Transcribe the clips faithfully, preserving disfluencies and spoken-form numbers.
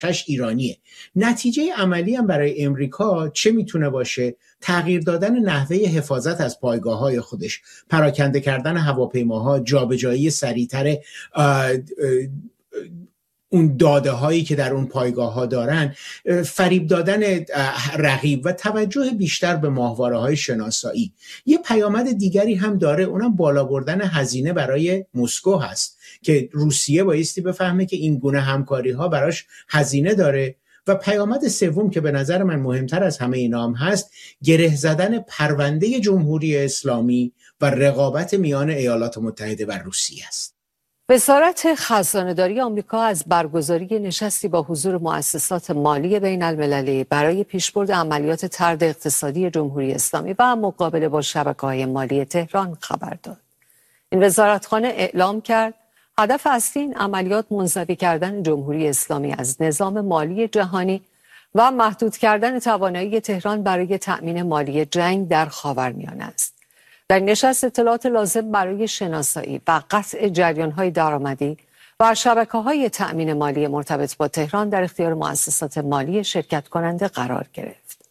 ایرانیه. نتیجه عملی هم برای امریکا چه میتونه باشه؟ تغییر دادن نحوه حفاظت از پایگاه‌های خودش، پراکنده کردن هواپیماها، جابجایی سریعتر اون داده هایی که در اون پایگاه ها دارن، فریب دادن رقیب و توجه بیشتر به ماهواره های شناسایی. یه پیامد دیگری هم داره، اونم بالا بردن هزینه برای مسکو هست که روسیه بایستی بفهمه که این گونه همکاری ها براش هزینه داره. و پیامد سوم که به نظر من مهمتر از همه اینا هم هست، گره زدن پرونده جمهوری اسلامی و رقابت میان ایالات متحده و روسیه است. وزارت خزانه‌داری آمریکا از برگزاری نشستی با حضور مؤسسات مالی بین المللی برای پیشبرد عملیات طرد اقتصادی جمهوری اسلامی و مقابله با شبکه‌های مالی تهران خبر داد. این وزارتخانه اعلام کرد هدف اصلی این عملیات منزوی کردن جمهوری اسلامی از نظام مالی جهانی و محدود کردن توانایی تهران برای تأمین مالی جنگ در خاورمیانه است. در نشست اطلاعات لازم برای شناسایی و قطع جریان‌های درآمدی و شبکه‌های تأمین مالی مرتبط با تهران در اختیار مؤسسات مالی شرکت کننده قرار گرفت.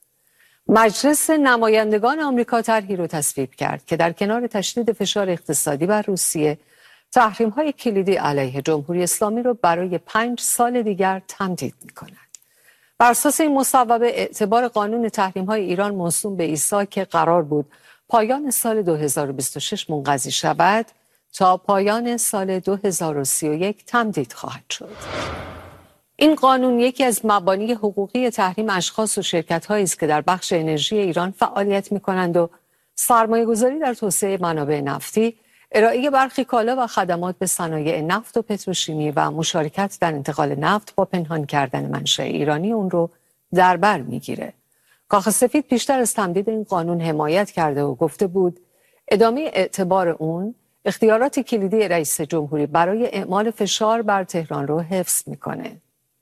مجلس نمایندگان آمریکا طرحی را تصویب کرد که در کنار تشدید فشار اقتصادی بر روسیه، تحریم‌های کلیدی علیه جمهوری اسلامی را برای پنج سال دیگر تمدید می‌کند. بر اساس این مصوبه اعتبار قانون تحریم‌های ایران موسوم به عیسی که قرار بود پایان سال دو هزار و بیست و شش منقضی شود، تا پایان سال دو هزار و سی و یک تمدید خواهد شد. این قانون یکی از مبانی حقوقی تحریم اشخاص و شرکت‌هایی است که در بخش انرژی ایران فعالیت می‌کنند و سرمایه‌گذاری در توسعه منابع نفتی، ارائه برخی کالا و خدمات به صنایع نفت و پتروشیمی و مشارکت در انتقال نفت با پنهان کردن منشأ ایرانی اون رو در بر می‌گیره. کاخ سفید پیشتر از تمدید این قانون حمایت کرده و گفته بود ادامه اعتبار اون اختیارات کلیدی رئیس جمهوری برای اعمال فشار بر تهران رو حفظ میکنه.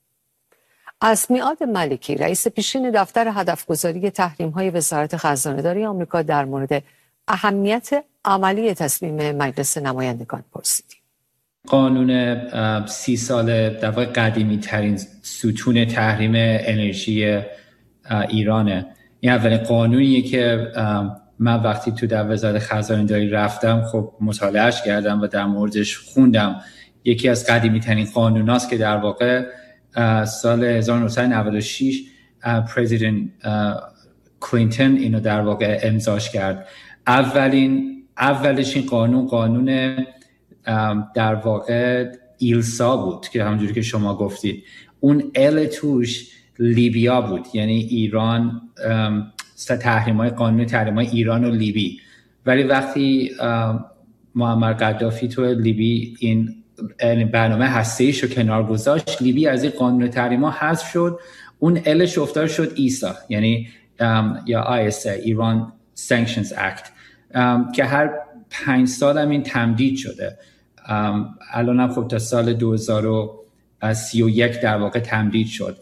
اسمیعاد ملکی رئیس پیشین دفتر هدفگذاری تحریم‌های وزارت خزانه‌داری آمریکا در مورد اهمیت عملی تصمیم مجلس نمایندگان پرسیدیم. قانون سی سال در واقع قدیمی ترین ستون تحریم انرژی ایرانه. این اولین قانونیه که من وقتی تو در وزارت خزانه‌داری رفتم خب مطالعهش کردم و در موردش خوندم. یکی از قدیمی ترین قانوناست که در واقع سال هزار و نهصد و نود و شش پرزیدنت کلینتون اینو در واقع امضاش کرد. اولین اولش این قانون قانون در واقع ایلسا بود که همونجوری که شما گفتید، اون ال توش لیبیا بود، یعنی ایران، تحریم‌های قانون تحریم‌های ایران و لیبی. ولی وقتی معمر قذافی تو لیبی این برنامه هسته‌ایش رو کنار گذاشت، لیبی از این قانون تحریم‌ها حذف شد، اون الش افتاد شد ایسا، یعنی یا آی اس ای ایران Sanctions Act که هر پنج سال هم این تمدید شده. الان هم خب تا سال دو هزار و سی و یک در واقع تمدید شد.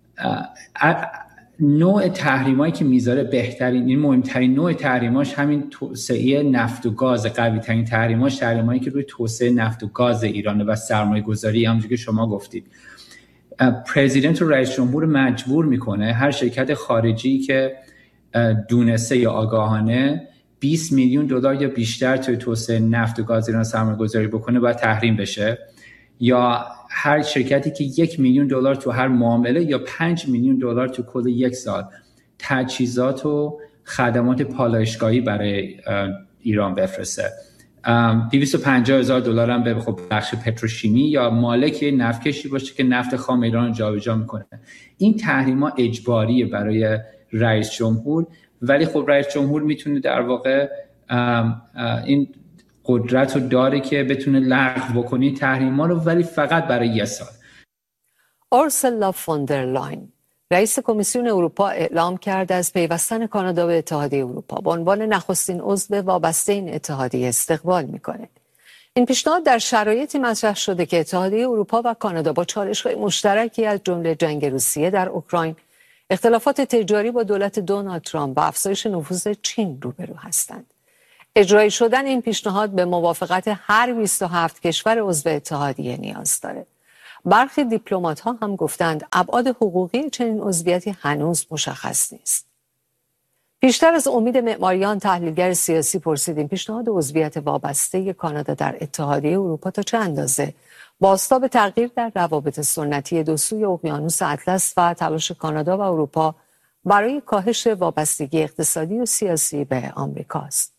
نوع تحریمایی که میذاره بهترین، این مهمترین نوع تحریماش همین توسعه نفت و گاز، قوی ترین تحریماش تحریمایی که روی توسعه نفت و گاز ایرانه و سرمایه گذاری، همونجوری که شما گفتید. پرزیدنت و رئیس جمهور مجبور میکنه هر شرکت خارجی که دونسته یا آگاهانه بیست میلیون دلار یا بیشتر توی توسعه نفت و گاز ایران سرمایه گذاری بکنه باید تحریم بشه، یا هر شرکتی که یک میلیون دلار تو هر معامله یا پنج میلیون دلار تو کل یک سال تجهیزات و خدمات پالایشگاهی برای ایران بفرسته. دویست و پنجاه هزار دلار هم به خب بخش پتروشیمی یا مالک نفتکشی باشه که نفت خام ایران رو جابجا میکنه. این تحریم‌ها اجباریه برای رئیس جمهور، ولی خب رئیس جمهور میتونه در واقع این قدرت رو داره که بتونه لغو بکنه تحریم‌ها رو، ولی فقط برای یک سال. اورسولا فون در لاین رئیس کمیسیون اروپا اعلام کرد از پیوستن کانادا به اتحادیه اروپا به عنوان نخستین عضو وابسته این اتحادیه استقبال می‌کند. این پیشنهاد در شرایطی مطرح شده که اتحادیه اروپا و کانادا با چالش‌های مشترکی از جمله جنگ روسیه در اوکراین، اختلافات تجاری با دولت دونالد ترامپ و افزایش نفوذ چین روبرو هستند. اجرایی شدن این پیشنهاد به موافقت هر بیست و هفت کشور عضو اتحادیه نیاز داره. برخی دیپلمات‌ها هم گفتند ابعاد حقوقی چنین عضویتی هنوز مشخص نیست. بیشتر از امید معماریان، تحلیلگر سیاسی، پرسیدیم پیشنهاد عضویت وابسته کانادا در اتحادیه اروپا تا چه اندازه بازتاب تغییر در روابط سنتی دو سوی اقیانوس اطلس و تلاش کانادا و اروپا برای کاهش وابستگی اقتصادی و سیاسی به آمریکا است.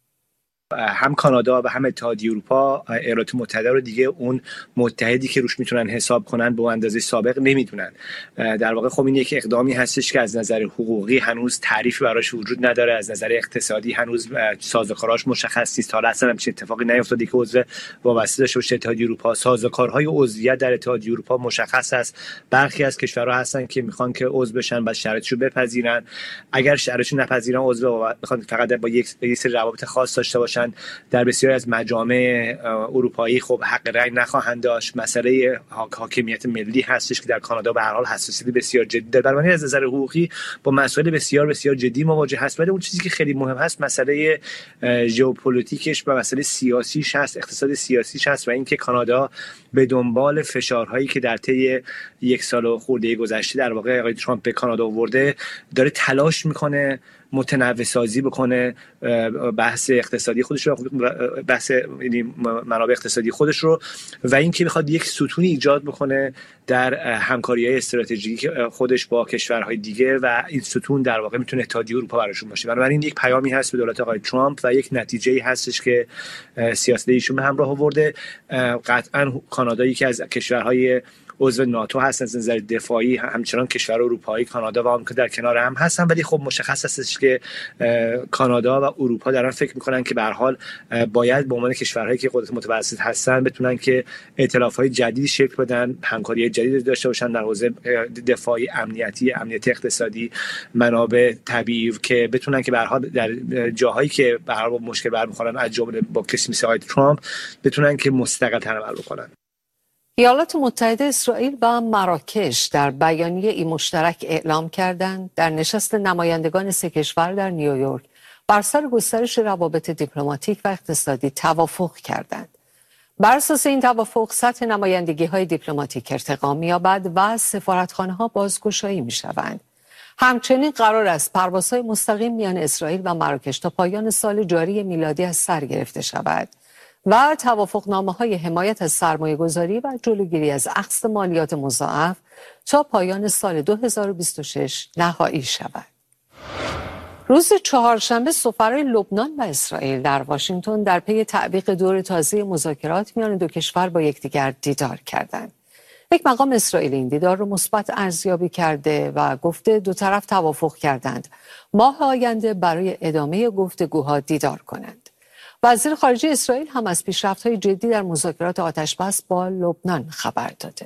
هم کانادا و هم اتحادیه اروپا ایالات متحده رو دیگه اون متحدی که روش میتونن حساب کنن به اندازه سابق نمیدونن. در واقع خب این یک اقدامی هستش که از نظر حقوقی هنوز تعریفی براش وجود نداره، از نظر اقتصادی هنوز سازوکاراش مشخص نیست. حالا اصلا همچین اتفاقی نیفتاده که عضو وابسته داشته باشه اتحادیه اروپا. سازوکارهای عضویت در اتحادیه اروپا مشخص است. برخی از کشورها هستن که میخوان که عضو بشن، بعد شرایطشو بپذیرن. اگر شرایطشو نپذیرن عضو میخوان فقط با یک سری روابط خاص داشته باشن. در بسیاری از مجامع اروپایی خب حق رأی نخواهند داشت. مسئله حاکمیت ملی هستش که در کانادا به هر حال حساسیت بسیار جدی داره. بنابراین از نظر حقوقی با مسائل بسیار بسیار جدی مواجه هست. ولی اون چیزی که خیلی مهم هست مسئله ژئوپلیتیکش و مسئله سیاسیش هست، اقتصاد سیاسیش هست و اینکه کانادا به دنبال فشارهایی که در طی یک سال و خورده گذشته در واقع آقای ترامپ به کانادا آورده داره تلاش میکنه متنوع سازی بکنه بحث اقتصادی خودش رو، بحث منابع اقتصادی خودش رو، و اینکه میخواد یک ستونی ایجاد بکنه در همکاری‌های استراتژیک خودش با کشورهای دیگه و این ستون در واقع میتونه اتحادیه اروپا براشون باشه. بنابراین یک پیامی هست به دولت آقای ترامپ و یک نتیجه‌ای هستش که سیاست ایشون به همراه آورده. قطعاً کانادا یکی از کشورهای عضو ناتو هستن از نظر دفاعی، همچنان کشور اروپایی کانادا و آمریکا در کنار هم هستن، ولی خب مشخص هستش که کانادا و اروپا دارن فکر میکنن که به هر حال باید به عنوان کشورهایی که قدرت متوسط هستن بتونن که ائتلاف‌های جدیدی شکل بدن، همکاری جدیدی داشته باشن در حوزه دفاعی، امنیتی، امنیت اقتصادی، منابع طبیعی، که بتونن که به هر حال در جاهایی که به هر حال مشکل برمیخورن از جمله با کسی مثل آقای ترامپ بتونن که مستقل‌تر عمل بکنن. ایالات متحده اسرائیل و مراکش در بیانیه ای مشترک اعلام کردند در نشست نمایندگان سه کشور در نیویورک بر سر گسترش روابط دیپلماتیک و اقتصادی توافق کردند. بر اساس این توافق سطح نمایندگی‌های دیپلماتیک ارتقا می‌یابد و سفارتخانه‌ها بازگشایی می‌شوند. همچنین قرار است پروازهای مستقیم میان اسرائیل و مراکش تا پایان سال جاری میلادی از سر گرفته شود و توافقنامه‌های حمایت از سرمایه‌گذاری و جلوگیری از اخذ مالیات مضاعف تا پایان سال دو هزار و بیست و شش نهایی شود. روز چهارشنبه سفرای لبنان و اسرائیل در واشنگتن در پی تعویق دور تازه مذاکرات میان دو کشور با یکدیگر دیدار کردند. یک مقام اسرائیلی این دیدار رو مثبت ارزیابی کرده و گفته دو طرف توافق کردند ماه آینده برای ادامه گفتگوها دیدار کنند. وزیر خارجه اسرائیل هم از پیشرفت‌های جدی در مذاکرات آتش‌بس با لبنان خبر داده.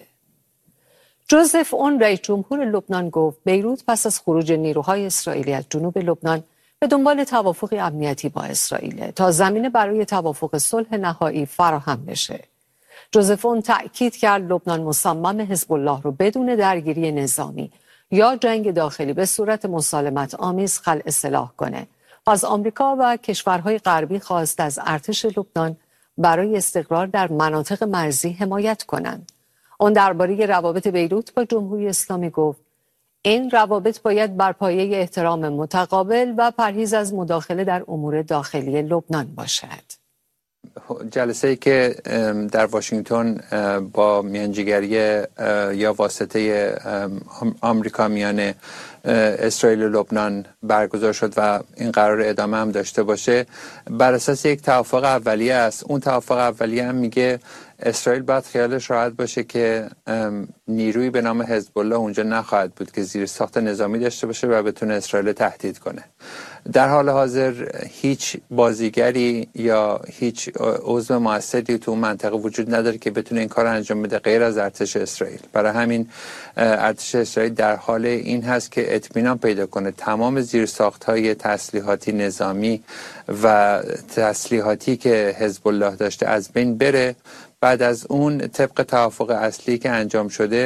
جوزف اون رئیس جمهور لبنان گفت بیروت پس از خروج نیروهای اسرائیلی از جنوب لبنان به دنبال توافق امنیتی با اسرائیل تا زمینه برای توافق صلح نهایی فراهم بشه. جوزف اون تأکید کرد لبنان مصمم حزب الله رو بدون درگیری نظامی یا جنگ داخلی به صورت مسالمت آمیز خلع سلاح کنه. از آمریکا و کشورهای غربی خواست از ارتش لبنان برای استقرار در مناطق مرزی حمایت کنند. آن درباره روابط بیروت با جمهوری اسلامی گفت این روابط باید بر پایه احترام متقابل و پرهیز از مداخله در امور داخلی لبنان باشد. جلسه‌ای که در واشنگتن با میانجیگری یا واسطه آمریکا میان اسرائیل و لبنان برگزار شد و این قرار ادامه هم داشته باشه بر اساس یک توافق اولیه است. اون توافق اولیه هم میگه اسرائیل باید خیالش راحت باشه که نیروی به نام حزب الله اونجا نخواهد بود که زیر ساخت نظامی داشته باشه و بتونه اسرائیل تهدید کنه. در حال حاضر هیچ بازیگری یا هیچ عضو موثری تو منطقه وجود نداره که بتونه این کار رو انجام بده غیر از ارتش اسرائیل. برای همین ارتش اسرائیل در حال این هست که اطمینان پیدا کنه تمام زیرساخت‌های تسلیحاتی نظامی و تسلیحاتی که حزب الله داشته از بین بره. بعد از اون طبق توافق اصلی که انجام شده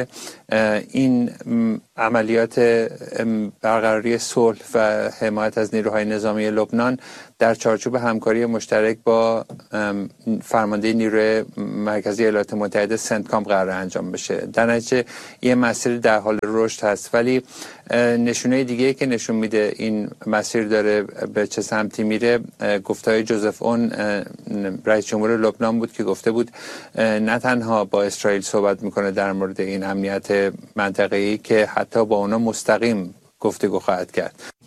این عملیات برقراری صلح و حمایت از نیروهای نظامی لبنان در چارچوب همکاری مشترک با فرمانده نیروی مرکزی ایالات متحده سنتکام قرار انجام بشه. در نتیجه یه مسیر در حال رشد هست، ولی نشونه دیگه که نشون میده این مسیر داره به چه سمتی میره گفتهای جوزف اون رئیس جمهور لبنان بود که گفته بود نه تنها با اسرائیل صحبت میکنه در مورد این امنیت منطقه‌ای که حتی با اونا مستقیم گفتگو خواهد کرد.